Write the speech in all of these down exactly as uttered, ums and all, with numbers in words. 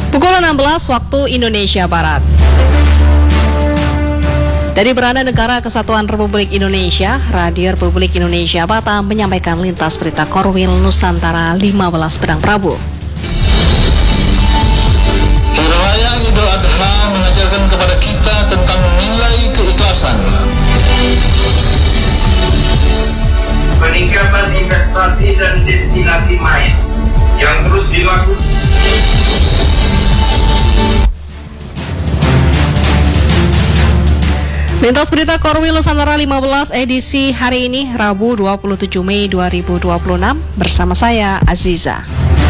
Pukul enam belas waktu Indonesia Barat. Dari Beranda Negara Kesatuan Republik Indonesia, Radio Republik Indonesia Batam menyampaikan lintas berita Korwil Nusantara lima belas Pedang Prabu. Hari Raya Idul Adha mengajarkan kepada kita tentang nilai keikhlasan. Peningkatan investasi dan destinasi mais yang terus dilakukan. Lintas berita Korwil Nusantara lima belas edisi hari ini Rabu dua puluh tujuh Mei dua ribu dua puluh enam bersama saya Aziza.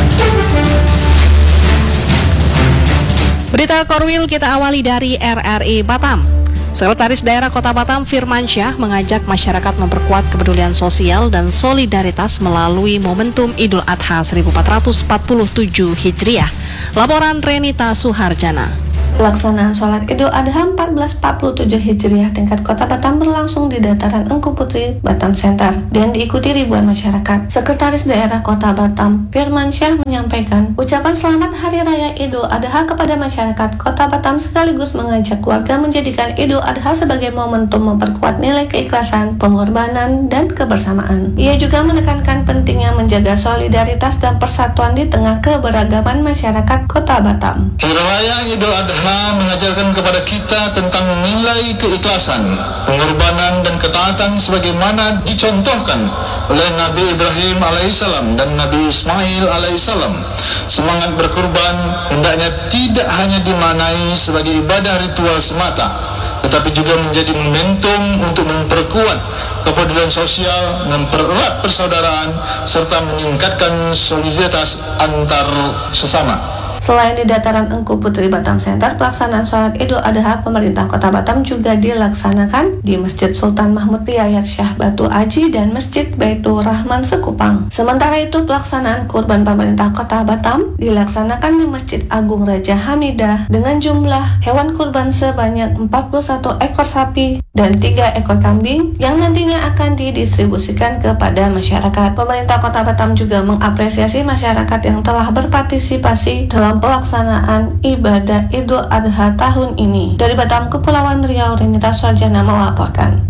Berita Korwil kita awali dari R R I Batam. Sekretaris Daerah Kota Batam Firmansyah mengajak masyarakat memperkuat kepedulian sosial dan solidaritas melalui momentum Idul Adha seribu empat ratus empat puluh tujuh Hijriah. Laporan Renita Suharjana. Pelaksanaan sholat Idul Adha seribu empat ratus empat puluh tujuh Hijriah tingkat Kota Batam berlangsung di Dataran Engku Putri, Batam Center, dan diikuti ribuan masyarakat. Sekretaris Daerah Kota Batam, Firmansyah menyampaikan ucapan selamat Hari Raya Idul Adha kepada masyarakat Kota Batam sekaligus mengajak keluarga menjadikan Idul Adha sebagai momentum memperkuat nilai keikhlasan, pengorbanan, dan kebersamaan. Ia juga menekankan pentingnya menjaga solidaritas dan persatuan di tengah keberagaman masyarakat Kota Batam. Hari Raya Idul Adha mengajarkan kepada kita tentang nilai keikhlasan, pengorbanan dan ketaatan sebagaimana dicontohkan oleh Nabi Ibrahim alaihissalam dan Nabi Ismail alaihissalam. Semangat berkorban hendaknya tidak hanya dimaknai sebagai ibadah ritual semata, tetapi juga menjadi momentum untuk memperkuat kepedulian sosial, mempererat persaudaraan, serta meningkatkan solidaritas antar sesama. Selain di Dataran Engku Putri Batam Center, pelaksanaan sholat Idul Adha pemerintah Kota Batam juga dilaksanakan di Masjid Sultan Mahmud Riyad Syah Batu Aji dan Masjid Baitur Rahman Sekupang. Sementara itu, pelaksanaan kurban pemerintah Kota Batam dilaksanakan di Masjid Agung Raja Hamidah dengan jumlah hewan kurban sebanyak empat puluh satu ekor sapi dan tiga ekor kambing yang nantinya akan didistribusikan kepada masyarakat. Pemerintah Kota Batam juga mengapresiasi masyarakat yang telah berpartisipasi dalam pelaksanaan ibadah Idul Adha tahun ini. Dari Batam, Kepulauan Riau, Renita Suharjana melaporkan.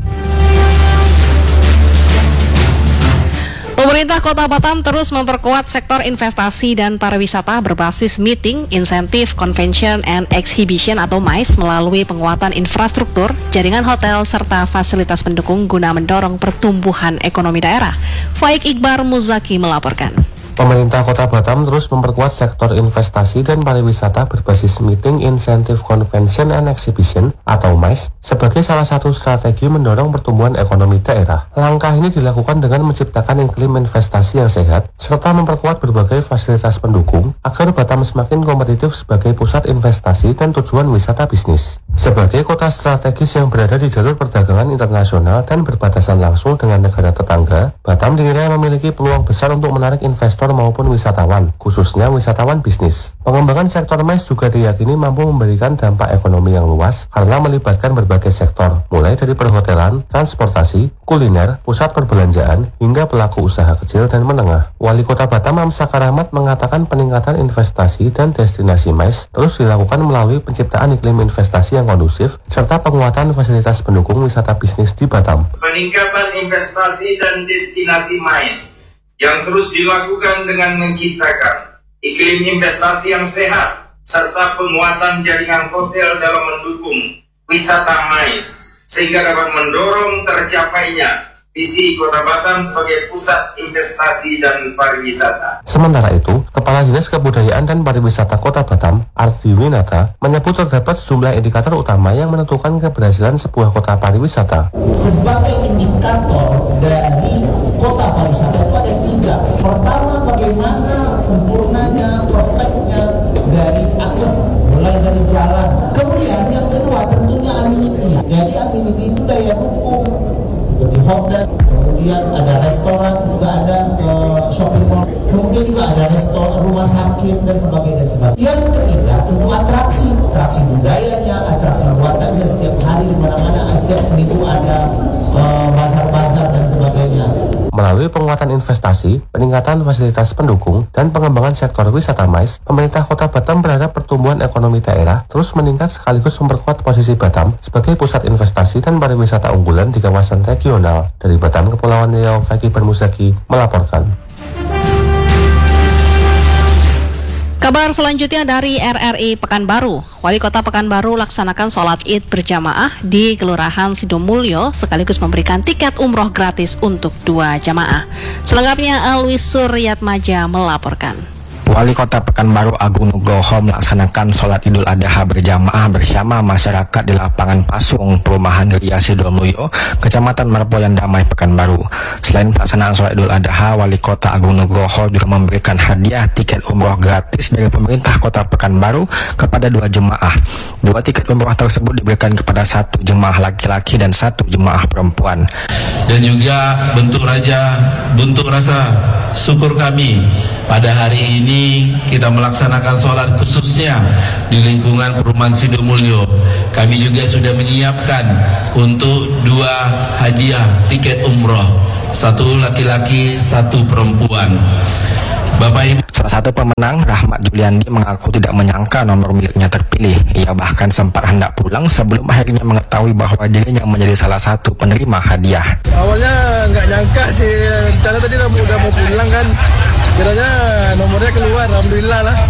Pemerintah Kota Batam terus memperkuat sektor investasi dan pariwisata berbasis meeting, insentif, convention, and exhibition atau MICE melalui penguatan infrastruktur, jaringan hotel, serta fasilitas pendukung guna mendorong pertumbuhan ekonomi daerah. Faik Iqbar Muzaki melaporkan. Pemerintah Kota Batam terus memperkuat sektor investasi dan pariwisata berbasis meeting, insentif, convention, and exhibition atau MICE sebagai salah satu strategi mendorong pertumbuhan ekonomi daerah. Langkah ini dilakukan dengan menciptakan iklim investasi yang sehat serta memperkuat berbagai fasilitas pendukung agar Batam semakin kompetitif sebagai pusat investasi dan tujuan wisata bisnis. Sebagai kota strategis yang berada di jalur perdagangan internasional dan berbatasan langsung dengan negara tetangga, Batam dinilai memiliki peluang besar untuk menarik investor maupun wisatawan, khususnya wisatawan bisnis. Pengembangan sektor MICE juga diyakini mampu memberikan dampak ekonomi yang luas karena melibatkan berbagai sektor, mulai dari perhotelan, transportasi, kuliner, pusat perbelanjaan, hingga pelaku usaha kecil dan menengah. Wali Kota Batam Amsakar Ahmad mengatakan peningkatan investasi dan destinasi MICE terus dilakukan melalui penciptaan iklim investasi yang kondusif serta penguatan fasilitas pendukung wisata bisnis di Batam. Peningkatan investasi dan destinasi MICE yang terus dilakukan dengan menciptakan iklim investasi yang sehat serta penguatan jaringan hotel dalam mendukung wisata MICE sehingga dapat mendorong tercapainya visi Kota Batam sebagai pusat investasi dan pariwisata. Sementara itu, Kepala Dinas Kebudayaan dan Pariwisata Kota Batam, Ardi Winata, menyebut terdapat sejumlah indikator utama yang menentukan keberhasilan sebuah kota pariwisata. Sebagai indikator dari kota pariwisata itu ada tiga. Pertama, bagaimana sempurnanya, perfectnya dari akses, mulai dari jalan. Kemudian yang kedua tentunya amenity. Jadi amenity itu daya dukung seperti hotel, kemudian ada restoran, juga ada uh, shopping mall, kemudian juga ada restoran, rumah sakit dan sebagainya dan sebagainya. Yang ketiga tentu atraksi, atraksi budayanya, atraksi buatan setiap hari di mana-mana, setiap minggu ada uh, bazar-bazar dan sebagainya. Melalui penguatan investasi, peningkatan fasilitas pendukung, dan pengembangan sektor wisata MICE, pemerintah Kota Batam berharap pertumbuhan ekonomi daerah terus meningkat sekaligus memperkuat posisi Batam sebagai pusat investasi dan pariwisata unggulan di kawasan regional. Dari Batam, Kepulauan Riau, Fakih Bermusaki melaporkan. Kabar selanjutnya dari R R I Pekanbaru. Wali Kota Pekanbaru laksanakan sholat Id berjamaah di Kelurahan Sidomulyo sekaligus memberikan tiket umroh gratis untuk dua jamaah. Selengkapnya Alwi Suryatmaja melaporkan. Wali Kota Pekanbaru Agung Nugroho melaksanakan sholat Idul Adha berjamaah bersama masyarakat di lapangan Pasung, Perumahan Geria Sidomulyo, Kecamatan Marpoyan Damai, Pekanbaru. Selain pelaksanaan sholat Idul Adha, Wali Kota Agung Nugroho juga memberikan hadiah tiket umroh gratis dari pemerintah Kota Pekanbaru kepada dua jemaah. Dua tiket umroh tersebut diberikan kepada satu jemaah laki-laki dan satu jemaah perempuan. Dan juga bentuk raja, bentuk rasa syukur kami pada hari ini kita melaksanakan sholat khususnya di lingkungan Perumahan Sidomulyo. Kami juga sudah menyiapkan untuk dua hadiah tiket umroh, satu laki-laki, satu perempuan. Bapak Ibu. Salah satu pemenang, Rahmat Juliandi, mengaku tidak menyangka nomor miliknya terpilih. Ia bahkan sempat hendak pulang sebelum akhirnya mengetahui bahwa dirinya menjadi salah satu penerima hadiah. Awalnya nggak nyangka sih, karena tadi udah, udah mau pulang kan, kiranya nomornya keluar, alhamdulillah lah.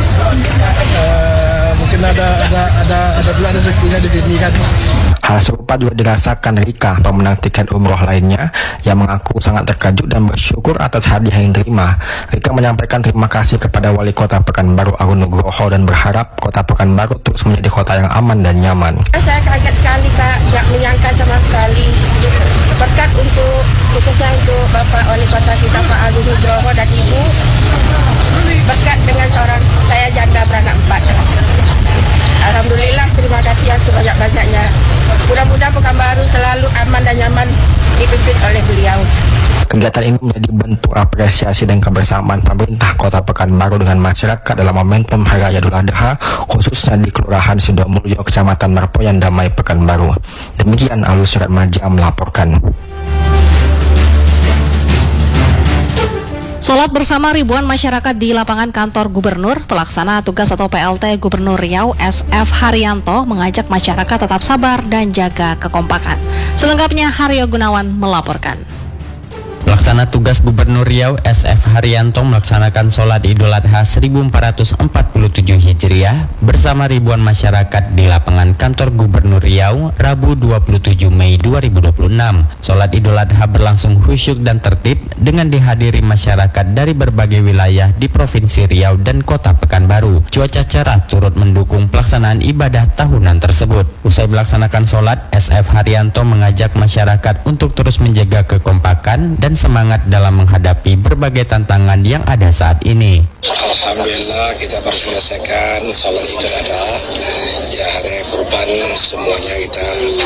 Uh, mungkin ada ada ada ada pula rezekinya di sini kan. Hal serupa juga dirasakan Rika, pemenang tiket umroh lainnya, yang mengaku sangat terkejut dan bersyukur atas hadiah yang diterima. Rika menyampaikan terima kasih kepada Wali Kota Pekanbaru Agung Nugroho dan berharap Kota Pekanbaru terus menjadi kota yang aman dan nyaman. Saya kaget sekali Kak, nggak menyangka sama sekali. Berkat untuk khususnya untuk Bapak Wali Kota kita Pak Agung Nugroho dan Ibu, berkat dengan seorang saya janda beranak empat. Alhamdulillah, terima kasih yang sebanyak-banyaknya. Mudah-mudahan Pekanbaru selalu aman dan nyaman dipimpin oleh beliau. Kegiatan ini menjadi bentuk apresiasi dan kebersamaan pemerintah Kota Pekanbaru dengan masyarakat dalam momentum Hari Raya Idul Adha, khususnya di Kelurahan Sidomulyo, Kecamatan Marpoyan Damai, Pekanbaru. Demikian Alwi Suryatmaja melaporkan. Sholat bersama ribuan masyarakat di lapangan kantor Gubernur, pelaksana tugas atau P L T Gubernur Riau S F Haryanto mengajak masyarakat tetap sabar dan jaga kekompakan. Selengkapnya Haryo Gunawan melaporkan. Pelaksana tugas Gubernur Riau S F Haryanto melaksanakan sholat Idul Adha seribu empat ratus empat puluh tujuh Hijriah bersama ribuan masyarakat di lapangan kantor Gubernur Riau Rabu dua puluh tujuh Mei dua ribu dua puluh enam. Sholat Idul Adha berlangsung khusyuk dan tertib dengan dihadiri masyarakat dari berbagai wilayah di Provinsi Riau dan Kota Pekanbaru. Cuaca cerah turut mendukung pelaksanaan ibadah tahunan tersebut. Usai melaksanakan sholat, S F Haryanto mengajak masyarakat untuk terus menjaga kekompakan dan semangat dalam menghadapi berbagai tantangan yang ada saat ini. Alhamdulillah kita harus menyelesaikan sholat Idul Adha. Ya, hari kurban semuanya kita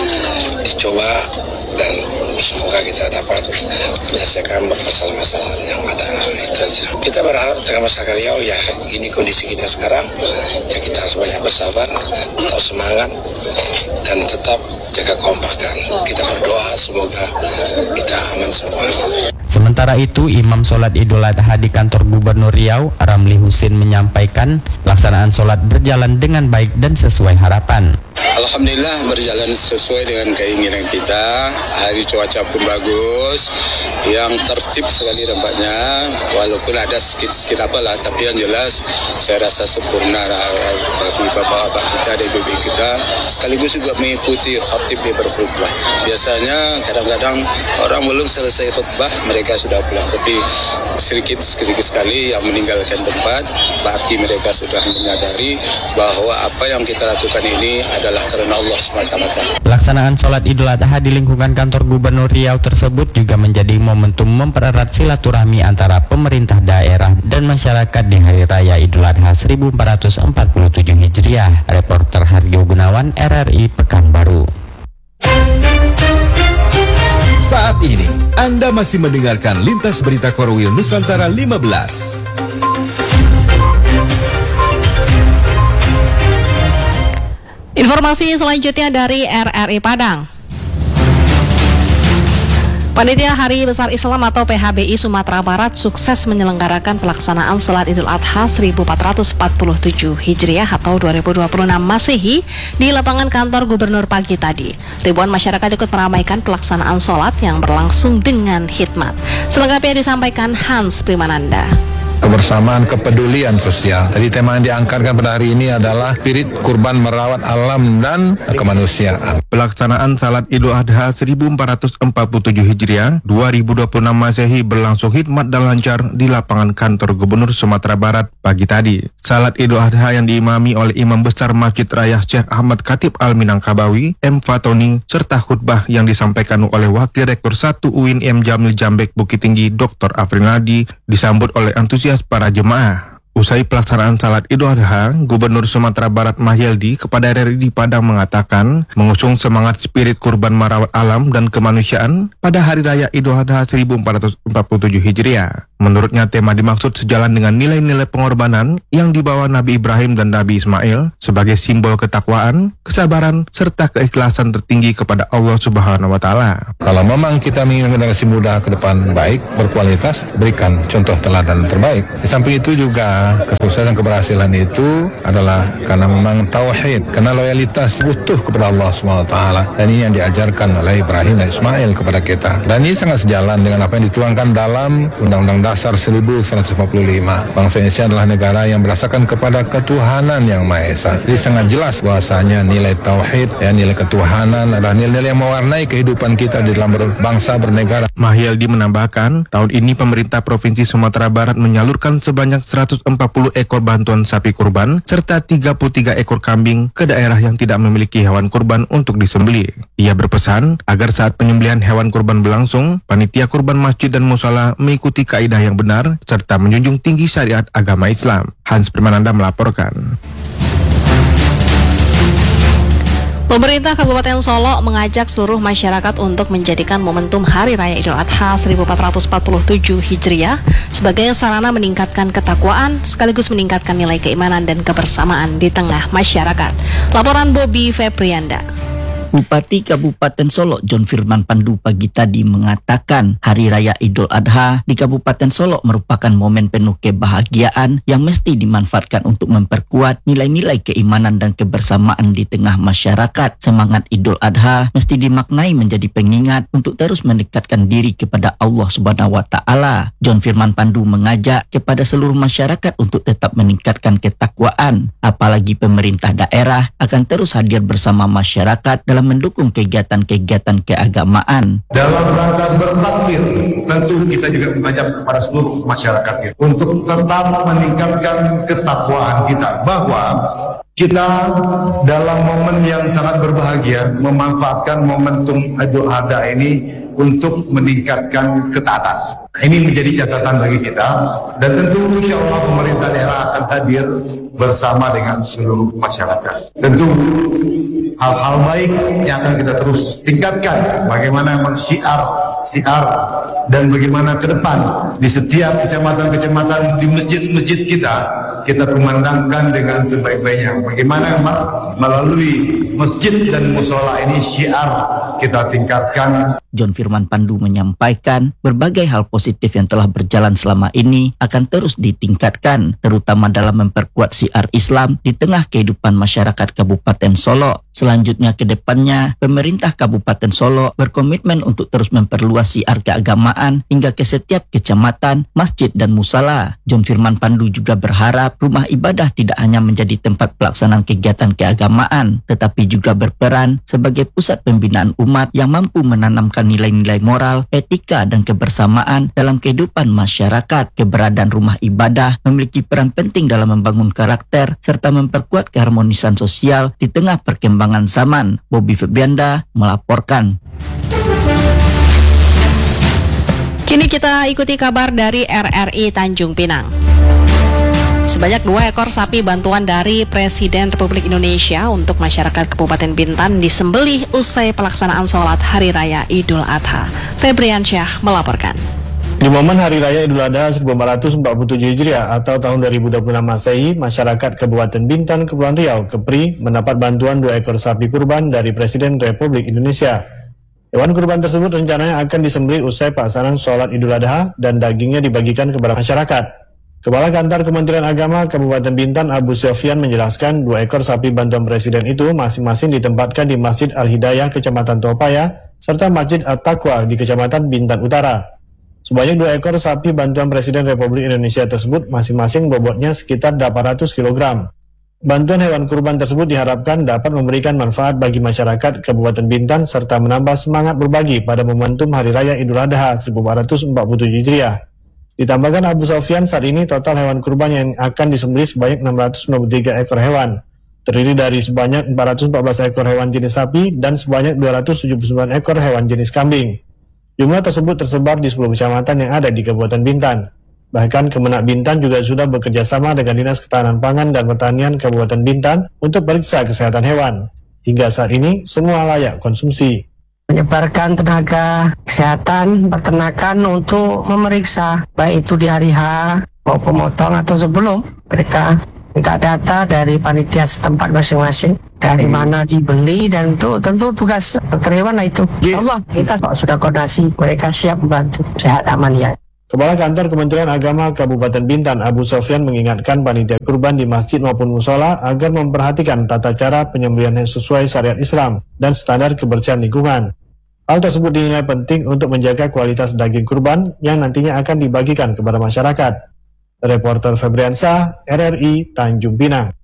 dicoba dan semoga kita dapat menyelesaikan masalah-masalah yang ada. Itu aja. Kita berharap dengan masyarakat Riau, ya ini kondisi kita sekarang, ya kita harus banyak bersabar, tetap semangat dan tetap jaga kompakan. Kita berdoa semoga kita aman semua. Sementara itu, Imam Sholat Idul Adha di kantor Gubernur Riau, Ramli Husin, menyampaikan pelaksanaan sholat berjalan dengan baik dan sesuai harapan. Alhamdulillah berjalan sesuai dengan keinginan kita. Hari cuaca pun bagus, yang tertib sekali nampaknya. Walaupun ada sedikit-sedikit apalah, tapi yang jelas saya rasa sempurna bagi bapak-bapak kita dan ibu kita. Sekaligus juga mengikuti khatib yang berkhutbah. Biasanya kadang-kadang orang belum selesai khutbah mereka sudah pulang, tapi sedikit-sedikit sekali yang meninggalkan tempat, berarti mereka sudah menyadari bahwa apa yang kita lakukan ini adalah karena Allah subhanahu wa taala. Pelaksanaan sholat Idul Adha di lingkungan kantor Gubernur Riau tersebut juga menjadi momentum mempererat silaturahmi antara pemerintah daerah dan masyarakat di Hari Raya Idul Adha seribu empat ratus empat puluh tujuh Hijriah. Reporter Haryo Gunawan, R R I Pekanbaru. Saat ini Anda masih mendengarkan Lintas Berita Korwil Nusantara lima belas. Informasi selanjutnya dari R R I Padang. Panitia Hari Besar Islam atau P H B I Sumatera Barat sukses menyelenggarakan pelaksanaan Salat Idul Adha seribu empat ratus empat puluh tujuh Hijriah atau dua ribu dua puluh enam Masehi di lapangan kantor gubernur pagi tadi. Ribuan masyarakat ikut meramaikan pelaksanaan sholat yang berlangsung dengan khidmat. Selengkapnya disampaikan Hans Primananda. Kebersamaan, kepedulian sosial. Jadi tema yang diangkatkan pada hari ini adalah spirit kurban merawat alam dan kemanusiaan. Pelaksanaan Salat Idul Adha seribu empat ratus empat puluh tujuh Hijriah dua ribu dua puluh enam Masehi berlangsung khidmat dan lancar di lapangan kantor Gubernur Sumatera Barat pagi tadi. Salat Idul Adha yang diimami oleh Imam Besar Masjid Raya Syekh Ahmad Khatib Al-Minangkabawi, M. Fatoni, serta khutbah yang disampaikan oleh Wakil Rektor satu U I N M Jamil Jambek Bukit Tinggi Doktor Afrinadi disambut oleh antusias para jemaah. Usai pelaksanaan Salat Idul Adha, Gubernur Sumatera Barat Mahyeldi kepada R R I di Padang mengatakan mengusung semangat spirit kurban merawat alam dan kemanusiaan pada Hari Raya Idul Adha seribu empat ratus empat puluh tujuh Hijriah. Menurutnya tema dimaksud sejalan dengan nilai-nilai pengorbanan yang dibawa Nabi Ibrahim dan Nabi Ismail sebagai simbol ketakwaan, kesabaran, serta keikhlasan tertinggi kepada Allah Subhanahu wa Ta'ala. Kalau memang kita menginginkan generasi muda ke depan baik, berkualitas, berikan contoh teladan terbaik. Di samping itu juga kesuksesan keberhasilan itu adalah karena memang tauhid, karena loyalitas utuh kepada Allah Subhanahu wa Ta'ala. Dan ini yang diajarkan oleh Ibrahim dan Ismail kepada kita. Dan ini sangat sejalan dengan apa yang dituangkan dalam Undang-Undang Dasar seribu sembilan ratus empat puluh lima. Bangsa Indonesia adalah negara yang berdasarkan kepada ketuhanan yang Maha Esa. Jadi sangat jelas bahwasanya nilai tauhid, ya, nilai ketuhanan adalah nilai-nilai yang mewarnai kehidupan kita di dalam berbangsa bernegara. Mahyeldi menambahkan, tahun ini pemerintah Provinsi Sumatera Barat menyalurkan sebanyak seratus empat puluh ekor bantuan sapi kurban serta tiga puluh tiga ekor kambing ke daerah yang tidak memiliki hewan kurban untuk disembelih. Ia berpesan agar saat penyembelihan hewan kurban berlangsung, panitia kurban masjid dan musala mengikuti kaidah yang benar serta menjunjung tinggi syariat agama Islam. Hans Primananda melaporkan. Pemerintah Kabupaten Solo mengajak seluruh masyarakat untuk menjadikan momentum Hari Raya Idul Adha seribu empat ratus empat puluh tujuh Hijriah sebagai sarana meningkatkan ketakwaan sekaligus meningkatkan nilai keimanan dan kebersamaan di tengah masyarakat. Laporan Bobby Febrianda. Bupati Kabupaten Solo John Firman Pandu pagi tadi mengatakan Hari Raya Idul Adha di Kabupaten Solo merupakan momen penuh kebahagiaan yang mesti dimanfaatkan untuk memperkuat nilai-nilai keimanan dan kebersamaan di tengah masyarakat. Semangat Idul Adha mesti dimaknai menjadi pengingat untuk terus mendekatkan diri kepada Allah Subhanahu wa Ta'ala. John Firman Pandu mengajak kepada seluruh masyarakat untuk tetap meningkatkan ketakwaan, apalagi pemerintah daerah akan terus hadir bersama masyarakat dalam mendukung kegiatan-kegiatan keagamaan. Dalam rangka bertakbir, tentu kita juga mengajak kepada seluruh masyarakat kita untuk tetap meningkatkan ketakwaan kita bahwa kita dalam momen yang sangat berbahagia memanfaatkan momentum Idul Adha ini untuk meningkatkan ketaatan. Ini menjadi catatan bagi kita dan tentu insya Allah pemerintah daerah akan hadir bersama dengan seluruh masyarakat. Tentu hal-hal baik yang akan kita terus tingkatkan, bagaimana mensyiar syiar dan bagaimana ke depan di setiap kecamatan-kecamatan di masjid-masjid kita kita memandangkan dengan sebaik-baiknya bagaimana melalui masjid dan musola ini syiar kita tingkatkan. John Firman Pandu menyampaikan berbagai hal positif yang telah berjalan selama ini akan terus ditingkatkan, terutama dalam memperkuat syiar Islam di tengah kehidupan masyarakat Kabupaten Solo. Selanjutnya ke depannya, pemerintah Kabupaten Solo berkomitmen untuk terus memperluas syiar keagamaan hingga ke setiap kecamatan, masjid dan musala. John Firman Pandu juga berharap rumah ibadah tidak hanya menjadi tempat pelaksanaan kegiatan keagamaan, tetapi juga berperan sebagai pusat pembinaan umat yang mampu menanamkan nilai-nilai moral, etika dan kebersamaan dalam kehidupan masyarakat. Keberadaan rumah ibadah memiliki peran penting dalam membangun karakter serta memperkuat keharmonisan sosial di tengah perkembangan zaman. Bobby Febrianda melaporkan. Kini kita ikuti kabar dari R R I Tanjung Pinang. Sebanyak dua ekor sapi bantuan dari Presiden Republik Indonesia untuk masyarakat Kabupaten Bintan disembelih usai pelaksanaan sholat Hari Raya Idul Adha. Febriansyah melaporkan. Di momen Hari Raya Idul Adha seribu empat ratus empat puluh tujuh Hijriah atau tahun dua ribu dua puluh enam Masehi, masyarakat Kabupaten Bintan, Kepulauan Riau, Kepri, mendapat bantuan dua ekor sapi kurban dari Presiden Republik Indonesia. Hewan kurban tersebut rencananya akan disembelih usai pelaksanaan sholat Idul Adha dan dagingnya dibagikan kepada masyarakat. Kepala Kantor Kementerian Agama Kabupaten Bintan Abu Sofyan menjelaskan dua ekor sapi bantuan Presiden itu masing-masing ditempatkan di Masjid Al-Hidayah Kecamatan Topaya serta Masjid At-Taqwa di Kecamatan Bintan Utara. Sebanyak dua ekor sapi bantuan Presiden Republik Indonesia tersebut masing-masing bobotnya sekitar delapan ratus kilogram. Bantuan hewan kurban tersebut diharapkan dapat memberikan manfaat bagi masyarakat Kabupaten Bintan serta menambah semangat berbagi pada momentum Hari Raya Idul Adha seribu empat ratus empat puluh tujuh Hijriah. Ditambahkan Abu Sofyan, saat ini total hewan kurban yang akan disembelih sebanyak enam ratus sembilan puluh tiga ekor hewan, terdiri dari sebanyak empat ratus empat belas ekor hewan jenis sapi dan sebanyak dua ratus tujuh puluh sembilan ekor hewan jenis kambing. Jumlah tersebut tersebar di sepuluh kecamatan yang ada di Kabupaten Bintan. Bahkan Kemenak Bintan juga sudah bekerja sama dengan Dinas Ketahanan Pangan dan Pertanian Kabupaten Bintan untuk periksa kesehatan hewan. Hingga saat ini semua layak konsumsi. Menyebarkan tenaga kesehatan peternakan untuk memeriksa baik itu di hari H maupun potong atau sebelum, mereka minta data dari panitia setempat masing-masing dari mana dibeli, dan itu tentu tugas dokter hewan lah itu. Allah, kita sudah koordinasi, mereka siap membantu, sehat aman ya. Kepala Kantor Kementerian Agama Kabupaten Bintan Abu Sofyan mengingatkan panitia kurban di masjid maupun musola agar memperhatikan tata cara penyembelihan yang sesuai syariat Islam dan standar kebersihan lingkungan. Hal tersebut dinilai penting untuk menjaga kualitas daging kurban yang nantinya akan dibagikan kepada masyarakat. Reporter Febriansah, R R I Tanjung Pinang.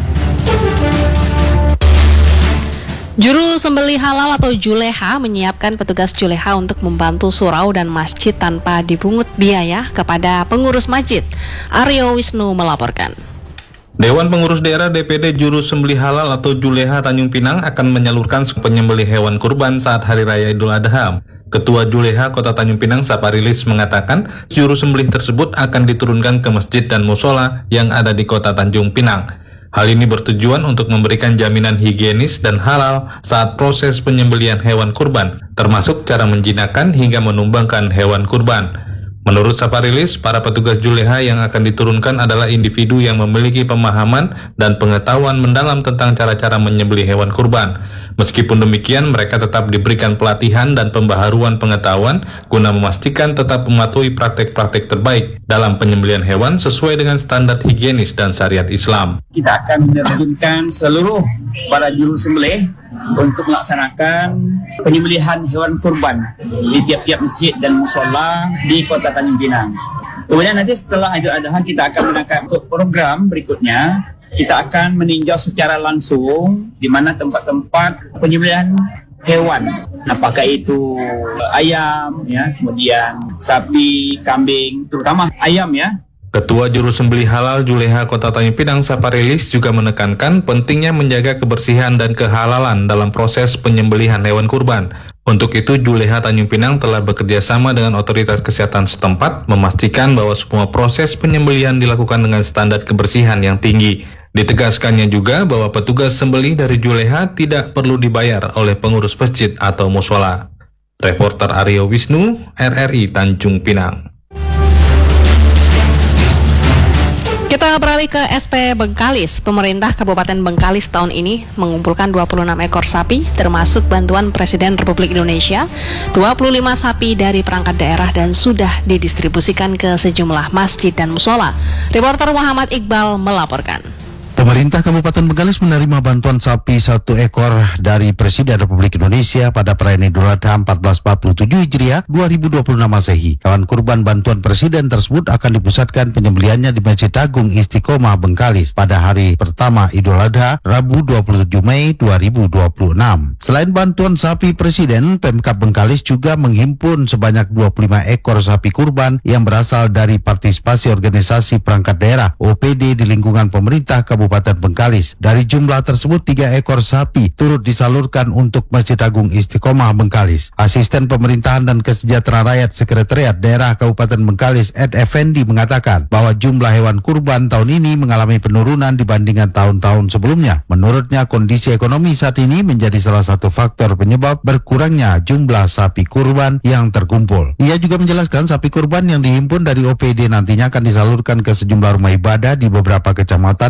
Juru sembelih halal atau juleha menyiapkan petugas juleha untuk membantu surau dan masjid tanpa dipungut biaya kepada pengurus masjid. Aryo Wisnu melaporkan. Dewan Pengurus Daerah D P D Juru Sembelih Halal atau Juleha Tanjung Pinang akan menyalurkan penyembelih hewan kurban saat Hari Raya Idul Adha. Ketua Juleha Kota Tanjung Pinang Saparilis mengatakan juru sembelih tersebut akan diturunkan ke masjid dan musola yang ada di Kota Tanjung Pinang. Hal ini bertujuan untuk memberikan jaminan higienis dan halal saat proses penyembelihan hewan kurban, termasuk cara menjinakkan hingga menumbangkan hewan kurban. Menurut Saparilis, para petugas juleha yang akan diturunkan adalah individu yang memiliki pemahaman dan pengetahuan mendalam tentang cara-cara menyembelih hewan kurban. Meskipun demikian, mereka tetap diberikan pelatihan dan pembaharuan pengetahuan guna memastikan tetap mematuhi praktek-praktek terbaik dalam penyembelihan hewan sesuai dengan standar higienis dan syariat Islam. Kita akan menerjunkan seluruh para juru sembelih untuk melaksanakan penyembelihan hewan kurban di tiap-tiap masjid dan musola di Kota Tanjung Pinang. Kemudian nanti setelah Idul Adha kita akan menangkap untuk program berikutnya. Kita akan meninjau secara langsung di mana tempat-tempat penyembelihan hewan, apakah itu ayam, ya, kemudian sapi, kambing, terutama ayam ya. Ketua Juru Sembelih Halal Juleha Kota Tanjung Pinang Saparilis juga menekankan pentingnya menjaga kebersihan dan kehalalan dalam proses penyembelihan hewan kurban. Untuk itu, Juleha Tanjung Pinang telah bekerja sama dengan otoritas kesehatan setempat memastikan bahwa semua proses penyembelihan dilakukan dengan standar kebersihan yang tinggi. Ditegaskannya juga bahwa petugas sembelih dari Juleha tidak perlu dibayar oleh pengurus masjid atau musola. Reporter Aryo Wisnu, R R I Tanjung Pinang. Kita beralih ke S P Bengkalis. Pemerintah Kabupaten Bengkalis tahun ini mengumpulkan dua puluh enam ekor sapi, termasuk bantuan Presiden Republik Indonesia, dua puluh lima sapi dari perangkat daerah dan sudah didistribusikan ke sejumlah masjid dan musola. Reporter Muhammad Iqbal melaporkan. Pemerintah Kabupaten Bengkalis menerima bantuan sapi satu ekor dari Presiden Republik Indonesia pada perayaan Idul Adha seribu empat ratus empat puluh tujuh Hijriah dua ribu dua puluh enam Masehi. Hewan kurban bantuan Presiden tersebut akan dipusatkan penyembelihannya di Masjid Agung Istiqomah Bengkalis pada hari pertama Idul Adha, Rabu dua puluh tujuh Mei dua ribu dua puluh enam. Selain bantuan sapi Presiden, Pemkab Bengkalis juga menghimpun sebanyak dua puluh lima ekor sapi kurban yang berasal dari partisipasi organisasi perangkat daerah O P D di lingkungan pemerintah Kabupaten Kabupaten Bengkalis. Dari jumlah tersebut, tiga ekor sapi turut disalurkan untuk Masjid Agung Istiqomah Bengkalis. Asisten Pemerintahan dan Kesejahteraan Rakyat Sekretariat Daerah Kabupaten Bengkalis, Ed Effendi, mengatakan bahwa jumlah hewan kurban tahun ini mengalami penurunan dibandingkan tahun-tahun sebelumnya. Menurutnya, kondisi ekonomi saat ini menjadi salah satu faktor penyebab berkurangnya jumlah sapi kurban yang terkumpul. Ia juga menjelaskan sapi kurban yang dihimpun dari O P D nantinya akan disalurkan ke sejumlah rumah ibadah di beberapa kecamatan di Kabupaten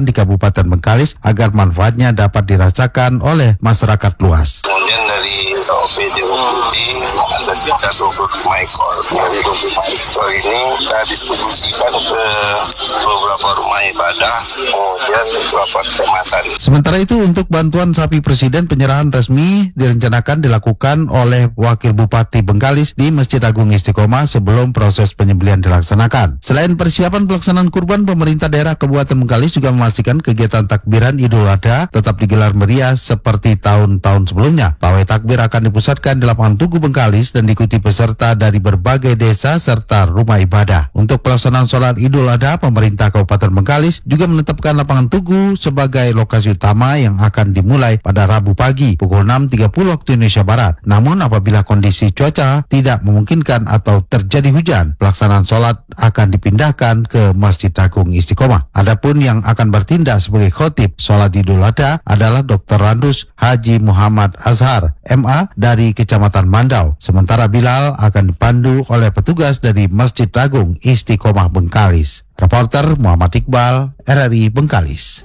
Kabupaten Bengkalis agar manfaatnya dapat dirasakan oleh masyarakat luas. Kemudian dari O P J U ada sekitar dua puluh lima ekor. Dari dua puluh lima ekor ini kita distribusikan ke beberapa rumah ibadah, kemudian beberapa kecamatan. Sementara itu untuk bantuan sapi presiden, penyerahan resmi direncanakan dilakukan oleh Wakil Bupati Bengkalis di Masjid Agung Istiqomah sebelum proses penyembelihan dilaksanakan. Selain persiapan pelaksanaan kurban, pemerintah daerah Kabupaten Bengkalis juga memastikan kegiatan takbiran Idul Adha tetap digelar meriah seperti tahun-tahun sebelumnya. Pawai takbir akan dipusatkan di lapangan Tugu Bengkalis dan diikuti peserta dari berbagai desa serta rumah ibadah. Untuk pelaksanaan sholat Idul Adha, pemerintah Kabupaten Bengkalis juga menetapkan lapangan Tugu sebagai lokasi utama yang akan dimulai pada Rabu pagi pukul enam tiga puluh waktu Indonesia Barat. Namun apabila kondisi cuaca tidak memungkinkan atau terjadi hujan, pelaksanaan sholat akan dipindahkan ke Masjid Agung Istiqomah. Adapun yang akan bertindak sebagai khotib sholat Idul Adha adalah Doktor Randus Haji Muhammad Azhar, M A dari Kecamatan Mandau. Sementara Bilal akan dipandu oleh petugas dari Masjid Agung Istiqomah Bengkalis. Reporter Muhammad Iqbal, R R I Bengkalis.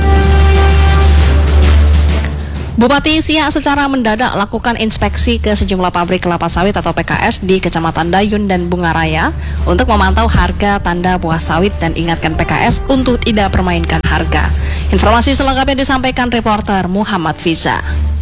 Bupati Siak secara mendadak lakukan inspeksi ke sejumlah pabrik kelapa sawit atau P K S di Kecamatan Dayun dan Bungaraya untuk memantau harga tanda buah sawit dan ingatkan P K S untuk tidak permainkan harga. Informasi selengkapnya disampaikan reporter Muhammad Fiza.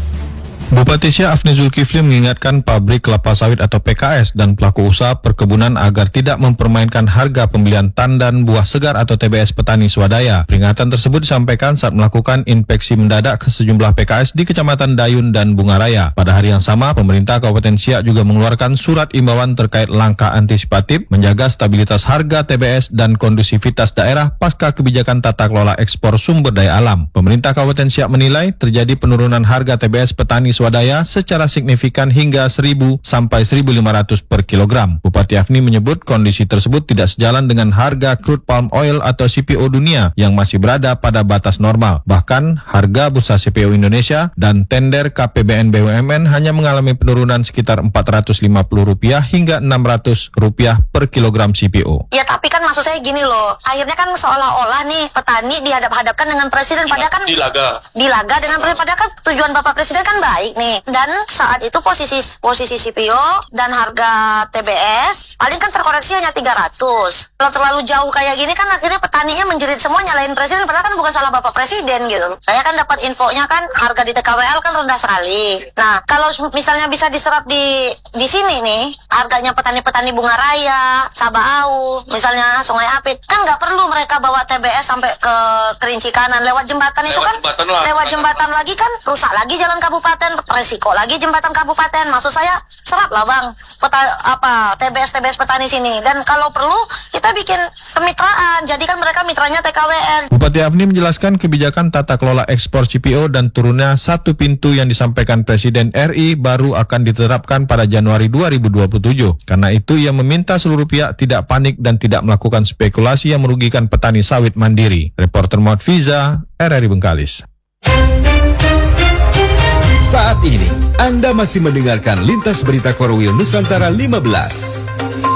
Bupati Siak Afni Zulkifli mengingatkan pabrik kelapa sawit atau P K S dan pelaku usaha perkebunan agar tidak mempermainkan harga pembelian tandan buah segar atau T B S petani swadaya. Peringatan tersebut disampaikan saat melakukan inspeksi mendadak ke sejumlah P K S di Kecamatan Dayun dan Bungaraya. Pada hari yang sama, pemerintah Kabupaten Siak juga mengeluarkan surat imbauan terkait langkah antisipatif menjaga stabilitas harga T B S dan kondusivitas daerah pasca kebijakan tata kelola ekspor sumber daya alam. Pemerintah Kabupaten Siak menilai terjadi penurunan harga T B S petani swadaya secara signifikan hingga seribu sampai seribu lima ratus per kilogram. Bupati Afni menyebut kondisi tersebut tidak sejalan dengan harga crude palm oil atau C P O dunia yang masih berada pada batas normal. Bahkan harga bursa C P O Indonesia dan tender K P B N B U M N hanya mengalami penurunan sekitar empat ratus lima puluh rupiah hingga enam ratus rupiah per kilogram C P O. Ya tapi kan maksud saya gini loh, akhirnya kan seolah-olah nih petani dihadap-hadapkan dengan presiden, padahal kan Dilaga. dilaga dengan presiden, padahal kan tujuan Bapak Presiden kan baik nih. Dan saat itu posisi posisi C P O dan harga T B S paling kan terkoreksi hanya tiga ratus. Kalau terlalu jauh kayak gini kan akhirnya petaninya menjerit semua nyalain presiden, padahal kan bukan salah Bapak Presiden gitu. Saya kan dapat infonya kan harga di T K W L kan rendah sekali. Nah, kalau misalnya bisa diserap di di sini nih, harganya petani-petani Bungaraya, Sabaau, misalnya Sungai Apit, kan nggak perlu mereka bawa T B S sampai ke Kerinci Kanan lewat jembatan itu kan, jembatan lah, lewat jembatan lagi kan rusak lagi jalan kabupaten, resiko lagi jembatan kabupaten. Maksud saya serap lah bang peta, apa T B S T B S petani sini, dan kalau perlu kita bikin kemitraan, jadikan mereka mitranya T K W L. Bupati Afni menjelaskan kebijakan tata kelola ekspor C P O dan turunnya satu pintu yang disampaikan Presiden R I baru akan diterapkan pada Januari dua ribu dua puluh tujuh. Karena itu ia meminta seluruh pihak tidak panik dan tidak melakukan spekulasi yang merugikan petani sawit mandiri. Reporter Muhammad Fiza, R R I Bengkalis. Saat ini, Anda masih mendengarkan Lintas Berita Korwil Nusantara lima belas.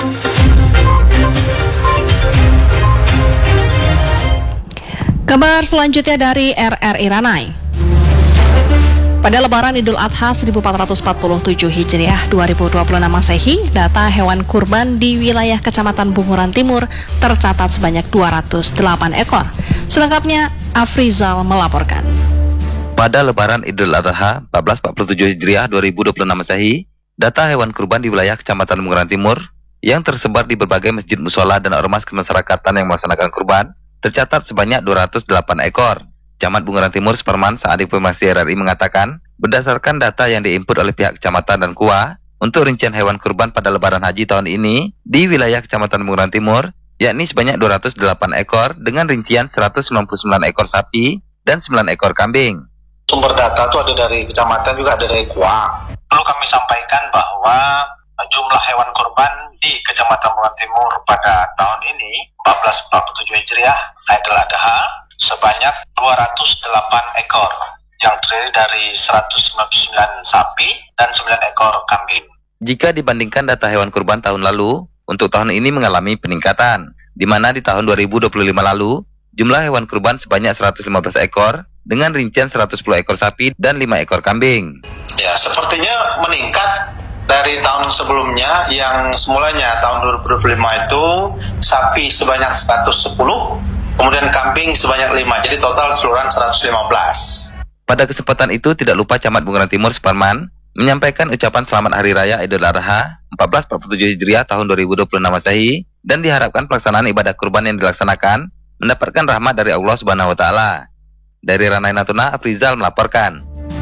Kabar selanjutnya dari R R I Ranai. Pada Lebaran Idul Adha seribu empat ratus empat puluh tujuh Hijriah dua ribu dua puluh enam Masehi, data hewan kurban di wilayah Kecamatan Bunguran Timur tercatat sebanyak dua ratus delapan ekor. Selengkapnya, Afrizal melaporkan. Pada Lebaran Idul Adha seribu empat ratus empat puluh tujuh Hijriah dua ribu dua puluh enam Masehi, data hewan kurban di wilayah Kecamatan Bunguran Timur yang tersebar di berbagai masjid mushola dan ormas kemasyarakatan yang melaksanakan kurban tercatat sebanyak dua ratus delapan ekor. Camat Bunguran Timur Superman saat informasi R R I mengatakan, berdasarkan data yang diinput oleh pihak kecamatan dan K U A untuk rincian hewan kurban pada Lebaran Haji tahun ini di wilayah Kecamatan Bunguran Timur, yakni sebanyak dua ratus delapan ekor dengan rincian seratus sembilan puluh sembilan ekor sapi dan sembilan ekor kambing. Sumber data itu ada dari kecamatan juga ada dari K U A. Perlu kami sampaikan bahwa jumlah hewan kurban di Kecamatan Bunguran Timur pada tahun ini empat belas empat puluh tujuh Hijriah Idul Adha sebanyak dua ratus delapan ekor yang terdiri dari seratus sembilan puluh sembilan sapi dan sembilan ekor kambing. Jika dibandingkan data hewan kurban tahun lalu, untuk tahun ini mengalami peningkatan, di mana di tahun dua ribu dua puluh lima lalu Jumlah hewan kurban sebanyak seratus lima belas ekor, dengan rincian seratus sepuluh ekor sapi dan lima ekor kambing. Ya, sepertinya meningkat dari tahun sebelumnya yang semulanya tahun dua ribu dua puluh lima itu sapi sebanyak seratus sepuluh, kemudian kambing sebanyak lima, jadi total keseluruhan seratus lima belas. Pada kesempatan itu tidak lupa Camat Bungaran Timur Suparman menyampaikan ucapan selamat Hari Raya Idul Adha seribu empat ratus empat puluh tujuh Hijriah tahun dua ribu dua puluh enam Masehi dan diharapkan pelaksanaan ibadah kurban yang dilaksanakan mendapatkan rahmat dari Allah Subhanahu wa taala. Dari Ranai Natuna, Afrizal melaporkan.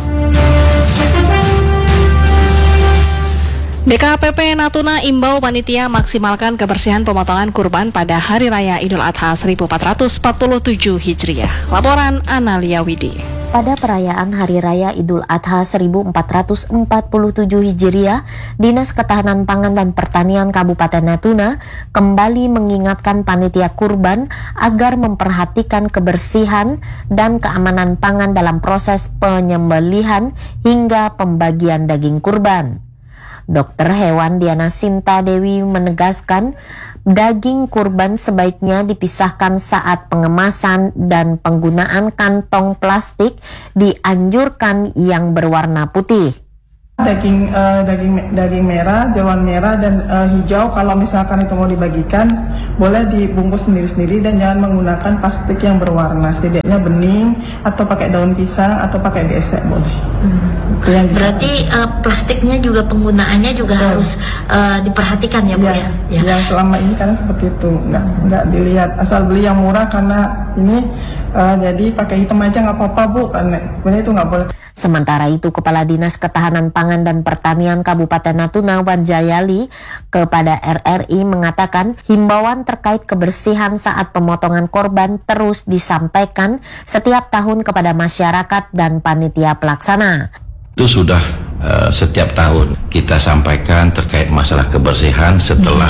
D K P P Natuna imbau panitia maksimalkan kebersihan pemotongan kurban pada Hari Raya Idul Adha seribu empat ratus empat puluh tujuh Hijriah. Laporan Analia Widi. Pada perayaan Hari Raya Idul Adha seribu empat ratus empat puluh tujuh Hijriah, Dinas Ketahanan Pangan dan Pertanian Kabupaten Natuna kembali mengingatkan panitia kurban agar memperhatikan kebersihan dan keamanan pangan dalam proses penyembelihan hingga pembagian daging kurban. Dokter Hewan Diana Sinta Dewi menegaskan daging kurban sebaiknya dipisahkan saat pengemasan dan penggunaan kantong plastik dianjurkan yang berwarna putih. Daging uh, daging daging merah, jeruan merah dan uh, hijau kalau misalkan itu mau dibagikan boleh dibungkus sendiri-sendiri dan jangan menggunakan plastik yang berwarna, setidaknya bening atau pakai daun pisang atau pakai besek boleh. Hmm. Berarti uh, plastiknya juga penggunaannya juga Betul. harus uh, diperhatikan ya Bu ya. ya. Yang selama ini kan seperti itu, nggak nggak dilihat asal beli yang murah karena ini uh, jadi pakai hitam aja nggak apa-apa Bu, karena sebenarnya itu nggak boleh. Sementara itu, Kepala Dinas Ketahanan Pangan dan Pertanian Kabupaten Natuna Wanjayali kepada R R I mengatakan himbauan terkait kebersihan saat pemotongan korban terus disampaikan setiap tahun kepada masyarakat dan panitia pelaksana. Itu sudah uh, setiap tahun kita sampaikan terkait masalah kebersihan setelah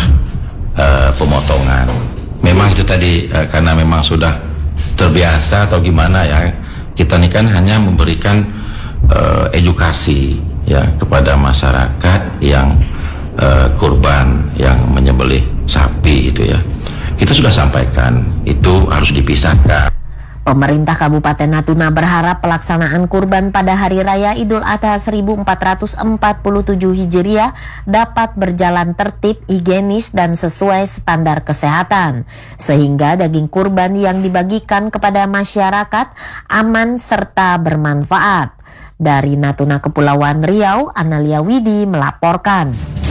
uh, pemotongan. Memang itu tadi uh, karena memang sudah terbiasa atau gimana ya, kita ini kan hanya memberikan uh, edukasi ya kepada masyarakat yang uh, kurban yang menyembelih sapi itu ya. Kita sudah sampaikan itu harus dipisahkan. Pemerintah Kabupaten Natuna berharap pelaksanaan kurban pada Hari Raya Idul Adha seribu empat ratus empat puluh tujuh Hijriah dapat berjalan tertib, higienis, dan sesuai standar kesehatan, sehingga daging kurban yang dibagikan kepada masyarakat aman serta bermanfaat. Dari Natuna Kepulauan Riau, Analia Widi melaporkan.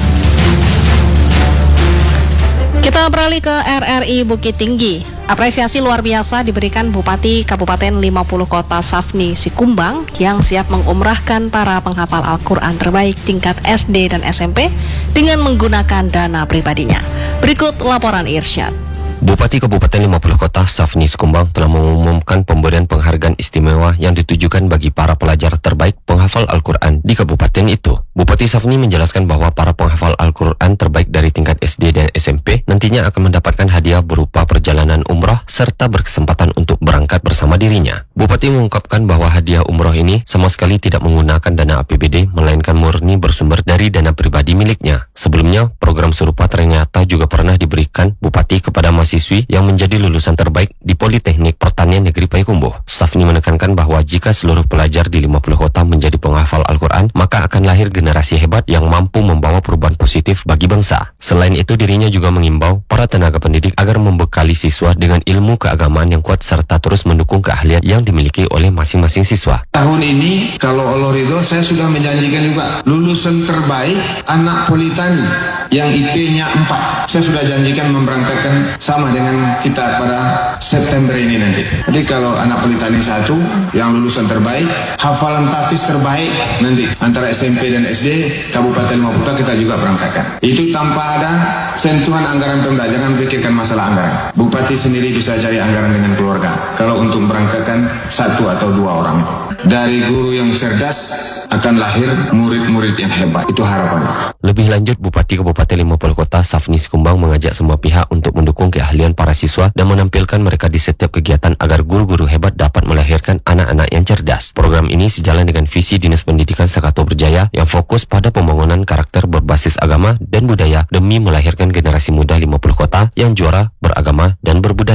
Kita beralih ke R R I Bukit Tinggi. Apresiasi luar biasa diberikan Bupati Kabupaten lima puluh Kota Safni Sikumbang yang siap mengumrahkan para penghafal Al-Quran terbaik tingkat S D dan S M P dengan menggunakan dana pribadinya. Berikut laporan Irsyad. Bupati Kabupaten lima puluh Kota Safni Sikumbang telah mengumumkan pemberian penghargaan istimewa yang ditujukan bagi para pelajar terbaik penghafal Al-Quran di kabupaten itu. Bupati Safni menjelaskan bahwa para penghafal Al-Quran terbaik dari tingkat S D dan S M P nantinya akan mendapatkan hadiah berupa perjalanan umroh serta berkesempatan untuk berangkat bersama dirinya. Bupati mengungkapkan bahwa hadiah umroh ini sama sekali tidak menggunakan dana A P B D, melainkan murni bersumber dari dana pribadi miliknya. Sebelumnya, program serupa ternyata juga pernah diberikan Bupati kepada mahasiswi yang menjadi lulusan terbaik di Politeknik Pertanian Negeri Payakumbuh. Safni menekankan bahwa jika seluruh pelajar di lima puluh kota menjadi penghafal Al-Quran, maka akan lahir generasi hebat yang mampu membawa perubahan positif bagi bangsa. Selain itu, dirinya juga mengimbau para tenaga pendidik agar membekali siswa dengan ilmu keagamaan yang kuat serta terus mendukung keahlian yang dimiliki oleh masing-masing siswa. Tahun ini, kalau Allah ridho, saya sudah menjanjikan juga lulusan terbaik anak Politani yang I P-nya empat. Saya sudah janjikan memberangkatkan sama dengan kita pada September ini nanti. Jadi kalau anak Politani satu yang lulusan terbaik, hafalan tahfiz terbaik nanti antara S M P dan S D Kabupaten lima puluh kita juga berangkatkan. Itu tanpa ada sentuhan anggaran Pemda, jangan pikirkan masalah anggaran. Bupati sendiri bisa cari anggaran dengan keluarga kalau untuk berangkatkan satu atau dua orang itu. Dari guru yang cerdas akan lahir murid-murid yang hebat. Itu harapan. Lebih lanjut, Bupati Kabupaten lima puluh Kota Safni Sikumbang mengajak semua pihak untuk mendukung keahlian para siswa dan menampilkan mereka di setiap kegiatan agar guru-guru hebat dapat melahirkan anak-anak yang cerdas. Program ini sejalan dengan visi Dinas Pendidikan Sakato Berjaya yang fokus pada pembangunan karakter berbasis agama dan budaya demi melahirkan generasi muda lima puluh kota yang juara, beragama, dan berbudaya.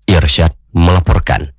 Irsyad melaporkan.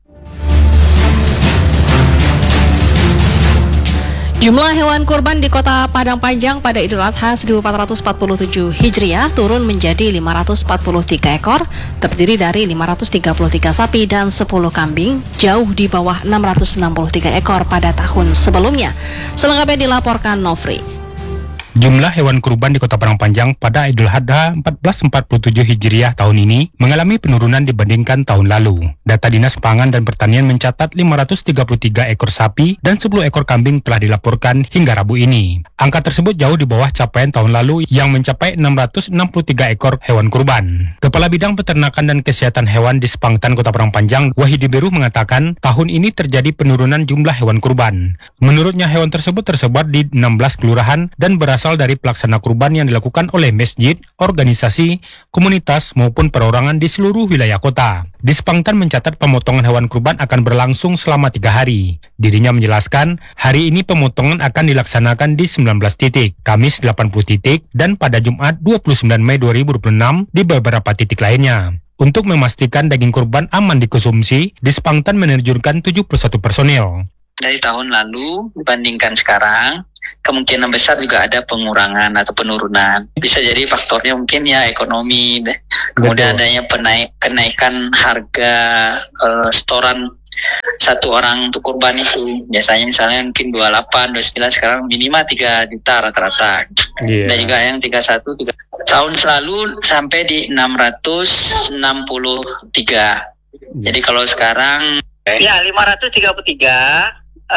Jumlah hewan kurban di kota Padang Panjang pada Idul Adha seribu empat ratus empat puluh tujuh Hijriah turun menjadi lima ratus empat puluh tiga ekor, terdiri dari lima ratus tiga puluh tiga sapi dan sepuluh kambing, jauh di bawah enam ratus enam puluh tiga ekor pada tahun sebelumnya. Selengkapnya dilaporkan Nofri. Jumlah hewan kurban di Kota Padang Panjang pada Idul Adha seribu empat ratus empat puluh tujuh Hijriah tahun ini mengalami penurunan dibandingkan tahun lalu. Data Dinas Pangan dan Pertanian mencatat lima ratus tiga puluh tiga ekor sapi dan sepuluh ekor kambing telah dilaporkan hingga Rabu ini. Angka tersebut jauh di bawah capaian tahun lalu yang mencapai enam ratus enam puluh tiga ekor hewan kurban. Kepala Bidang Peternakan dan Kesehatan Hewan di Spangtan Kota Padang Panjang, Wahidi Beru mengatakan tahun ini terjadi penurunan jumlah hewan kurban. Menurutnya hewan tersebut tersebar di enam belas kelurahan dan berasal dari pelaksana kurban yang dilakukan oleh masjid, organisasi, komunitas maupun perorangan di seluruh wilayah kota. Dispangtan mencatat pemotongan hewan kurban akan berlangsung selama tiga hari. Dirinya menjelaskan, hari ini pemotongan akan dilaksanakan di sembilan belas titik, Kamis delapan puluh titik, dan pada Jumat dua puluh sembilan Mei dua ribu dua puluh enam di beberapa titik lainnya. Untuk memastikan daging kurban aman dikonsumsi, Dispangtan menerjunkan tujuh puluh satu personil. Dari tahun lalu dibandingkan sekarang, kemungkinan besar juga ada pengurangan atau penurunan. Bisa jadi faktornya mungkin ya ekonomi, kemudian Betul. adanya penaik, kenaikan harga uh, setoran satu orang untuk kurban itu. Biasanya misalnya mungkin dua puluh delapan, dua puluh sembilan, sekarang minimal tiga juta rata-rata. Yeah. Dan juga yang tiga puluh satu, tiga tahun selalu sampai di enam ratus enam puluh tiga. Yeah. Jadi kalau sekarang ya lima ratus tiga puluh tiga.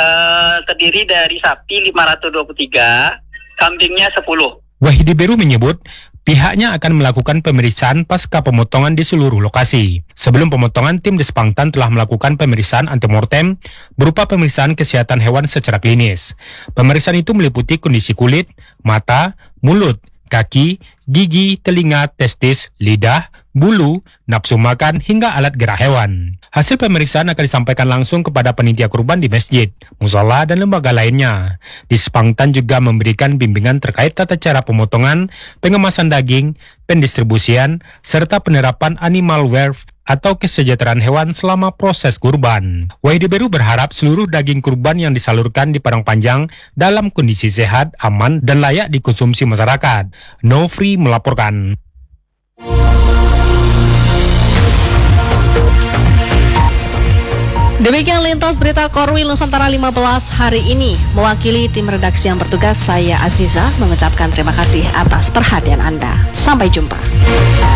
Uh, terdiri dari sapi lima ratus dua puluh tiga, kambingnya sepuluh. Wahidi Beru menyebut pihaknya akan melakukan pemeriksaan pasca pemotongan di seluruh lokasi. Sebelum pemotongan, tim Dispangtan telah melakukan pemeriksaan antemortem berupa pemeriksaan kesehatan hewan secara klinis. Pemeriksaan itu meliputi kondisi kulit, mata, mulut, kaki, gigi, telinga, testis, lidah, bulu, nafsu makan, hingga alat gerak hewan. Hasil pemeriksaan akan disampaikan langsung kepada panitia kurban di masjid, musola, dan lembaga lainnya. Dispangtan juga memberikan bimbingan terkait tata cara pemotongan, pengemasan daging, pendistribusian, serta penerapan animal welfare atau kesejahteraan hewan selama proses kurban. Wahidi Beru berharap seluruh daging kurban yang disalurkan di Padang Panjang dalam kondisi sehat, aman, dan layak dikonsumsi masyarakat. Nofri melaporkan. Demikian lintas berita Korwil Nusantara lima belas hari ini. Mewakili tim redaksi yang bertugas, saya Aziza mengucapkan terima kasih atas perhatian Anda. Sampai jumpa.